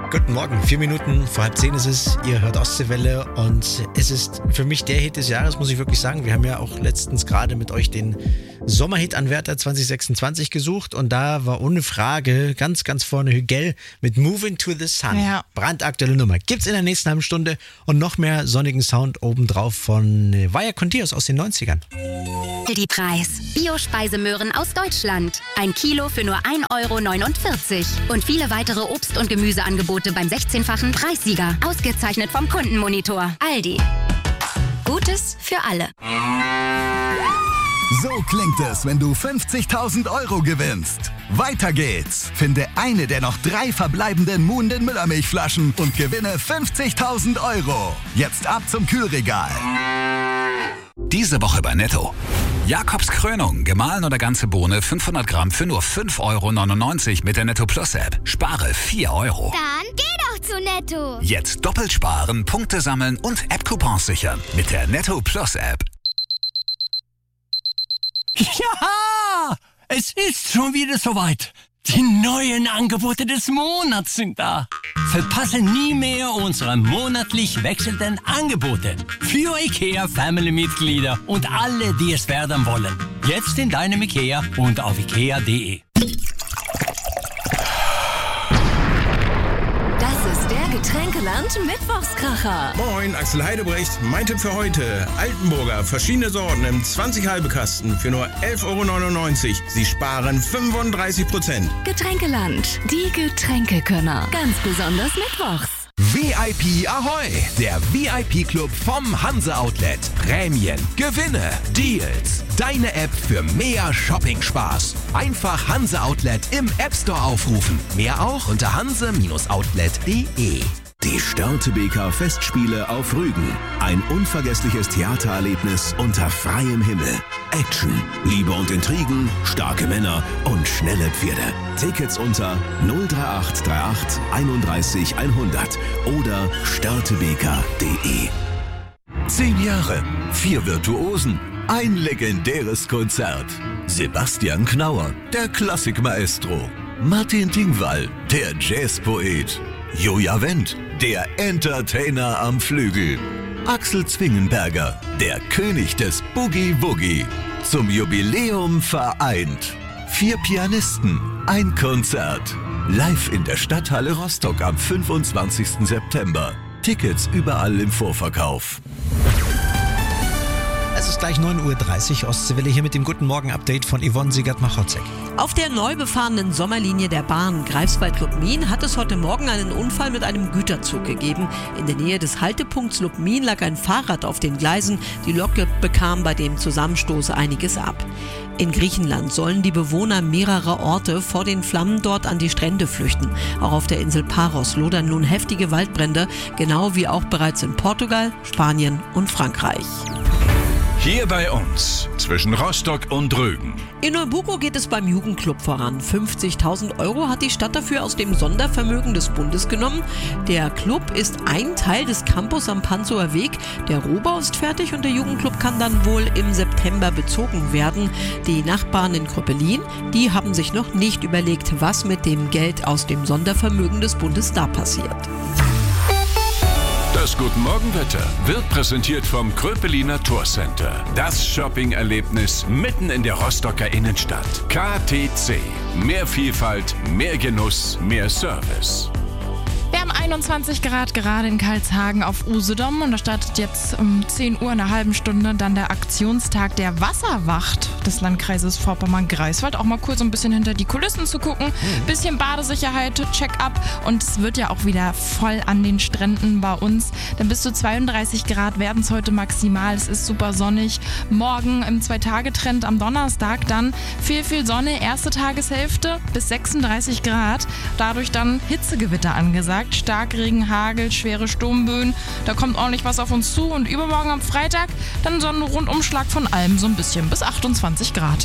Guten Morgen, 4 Minuten vor 9:30 ist es. Ihr hört Ostseewelle und es ist für mich der Hit des Jahres, muss ich wirklich sagen. Wir haben ja auch letztens gerade mit euch den Sommerhit-Anwärter 2026 gesucht und da war ohne Frage ganz, ganz vorne Hügel mit Moving to the Sun. Ja. Brandaktuelle Nummer. Gibt's in der nächsten halben Stunde und noch mehr sonnigen Sound obendrauf von Vaya con Dios aus den 90ern. Aldi-Preis. Bio-Speisemöhren aus Deutschland. 1 Kilo für nur 1,49 € und viele weitere Obst- und Gemüseangebote beim 16-fachen Preissieger. Ausgezeichnet vom Kundenmonitor. Aldi. Gutes für alle. So klingt es, wenn du 50.000 € gewinnst. Weiter geht's. Finde eine der noch 3 verbleibenden Muhnden Müllermilchflaschen und gewinne 50.000 €. Jetzt ab zum Kühlregal. Diese Woche bei Netto. Jakobs Krönung, gemahlen oder ganze Bohne, 500 Gramm für nur 5,99 € mit der Netto Plus App. Spare 4 €. Dann geh doch zu Netto. Jetzt doppelt sparen, Punkte sammeln und App-Coupons sichern mit der Netto Plus App. Ja, es ist schon wieder soweit. Die neuen Angebote des Monats sind da. Verpasse nie mehr unsere monatlich wechselnden Angebote für IKEA-Family-Mitglieder und alle, die es werden wollen. Jetzt in deinem IKEA und auf ikea.de. Das ist der Getränkeland-Mittwochskracher. Moin, Axel Heidebrecht. Mein Tipp für heute. Altenburger, verschiedene Sorten im 20 halbe Kasten für nur 11,99 €. Sie sparen 35%. Getränkeland, die Getränkekönner. Ganz besonders mittwochs. VIP Ahoi, der VIP-Club vom Hanse Outlet. Prämien, Gewinne, Deals. Deine App für mehr Shopping-Spaß. Einfach Hanse Outlet im App Store aufrufen. Mehr auch unter hanse-outlet.de. Die Störtebeker Festspiele auf Rügen. Ein unvergessliches Theatererlebnis unter freiem Himmel. Action, Liebe und Intrigen, starke Männer und schnelle Pferde. Tickets unter 03838 31 100 oder störtebeker.de. 10 Jahre, 4 Virtuosen, ein legendäres Konzert. Sebastian Knauer, der Klassikmaestro. Martin Dingwall, der Jazzpoet. Joja Wendt, der Entertainer am Flügel. Axel Zwingenberger, der König des Boogie-Woogie. Zum Jubiläum vereint. 4 Pianisten, ein Konzert. Live in der Stadthalle Rostock am 25. September. Tickets überall im Vorverkauf. Es ist gleich 9:30 Uhr, Ostseewelle hier mit dem Guten Morgen-Update von Yvonne Siegert-Machotzek. Auf der neu befahrenen Sommerlinie der Bahn Greifswald-Lubmin hat es heute Morgen einen Unfall mit einem Güterzug gegeben. In der Nähe des Haltepunkts Lubmin lag ein Fahrrad auf den Gleisen. Die Lok bekam bei dem Zusammenstoß einiges ab. In Griechenland sollen die Bewohner mehrerer Orte vor den Flammen dort an die Strände flüchten. Auch auf der Insel Paros lodern nun heftige Waldbrände, genau wie auch bereits in Portugal, Spanien und Frankreich. Hier bei uns, zwischen Rostock und Rügen. In Neubuko geht es beim Jugendclub voran. 50.000 € hat die Stadt dafür aus dem Sondervermögen des Bundes genommen. Der Club ist ein Teil des Campus am Panzower Weg. Der Rohbau ist fertig und der Jugendclub kann dann wohl im September bezogen werden. Die Nachbarn in Kröpelin, die haben sich noch nicht überlegt, was mit dem Geld aus dem Sondervermögen des Bundes da passiert. Das Guten Morgenwetter wird präsentiert vom Kröpeliner Tourcenter. Das Shopping-Erlebnis mitten in der Rostocker Innenstadt. KTC. Mehr Vielfalt, mehr Genuss, mehr Service. Wir haben 21 Grad gerade in Karlshagen auf Usedom und da startet jetzt um 10 Uhr in einer halben Stunde dann der Aktionstag der Wasserwacht des Landkreises Vorpommern-Greifswald. Auch mal kurz ein bisschen hinter die Kulissen zu gucken, bisschen Badesicherheit, Check-up und es wird ja auch wieder voll an den Stränden bei uns. Denn bis zu 32 Grad werden es heute maximal. Es ist super sonnig. Morgen im 2-Tage-Trend am Donnerstag dann viel Sonne, erste Tageshälfte bis 36 Grad. Dadurch dann Hitzegewitter angesagt. Starkregen, Hagel, schwere Sturmböen. Da kommt ordentlich was auf uns zu. Und übermorgen am Freitag dann so ein Rundumschlag von allem so ein bisschen bis 28 Grad.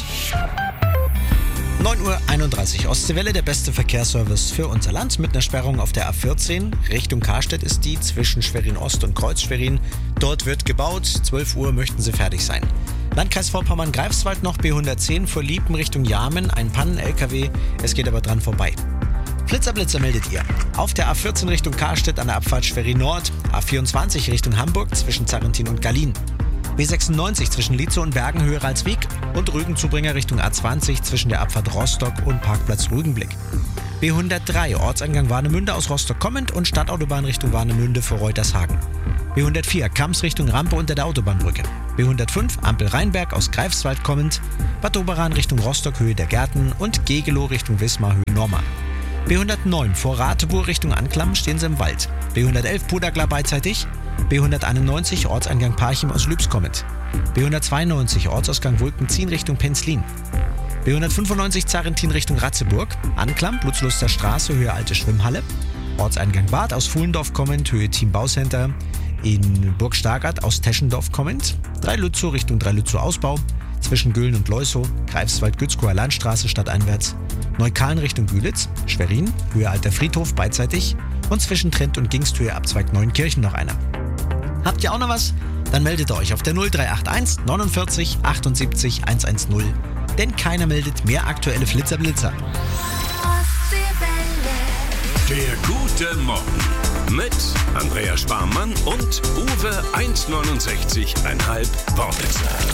9:31 Uhr, Ostseewelle, der beste Verkehrsservice für unser Land. Mit einer Sperrung auf der A14 Richtung Karstedt ist die zwischen Schwerin Ost und Kreuz Schwerin. Dort wird gebaut. 12 Uhr möchten sie fertig sein. Landkreis Vorpommern-Greifswald noch B110 vor Liepen Richtung Jarmen. Ein Pannen-LKW. Es geht aber dran vorbei. Blitzer meldet ihr. Auf der A14 Richtung Karstedt an der Abfahrt Schwerin Nord, A24 Richtung Hamburg zwischen Zarrentin und Gallien, B96 zwischen Lietzow und Bergenhöhe Ralswiek und Rügenzubringer Richtung A20 zwischen der Abfahrt Rostock und Parkplatz Rügenblick. B103 Ortseingang Warnemünde aus Rostock kommend und Stadtautobahn Richtung Warnemünde vor Reutershagen. B104 Kamms Richtung Rampe unter der Autobahnbrücke. B105 Ampel Rheinberg aus Greifswald kommend, Bad Doberan Richtung Rostock Höhe der Gärten und Gegelow Richtung Wismar Höhe Norma. B109 vor Ratebur Richtung Anklam stehen sie im Wald. B111 Pudagla beidseitig. B191 Ortseingang Parchim aus Lübs kommend. B192 Ortsausgang Wulkenzien Richtung Penzlin. B195 Zarrentin Richtung Ratzeburg. Anklam Blutzluster Straße Höhe Alte Schwimmhalle. Ortseingang Bad aus Fuhlendorf kommend Höhe Team Baucenter. In Burg Stargard aus Teschendorf kommend. 3 Lützow Richtung 3 Lützow Ausbau. Zwischen Gülln und Leusow. Greifswald-Gützkower Landstraße stadteinwärts. Neukalen Richtung Gülitz. Schwerin Höhe Alter Friedhof beidseitig. Und zwischen Trent und Gingsthöhe Abzweig Neunkirchen noch einer. Habt ihr auch noch was? Dann meldet euch auf der 0381 49 78 110. Denn keiner meldet mehr aktuelle Flitzer-Blitzer. Der gute Morgen mit Andrea Sparmann und Uwe 1,69,5 Wortwitzer.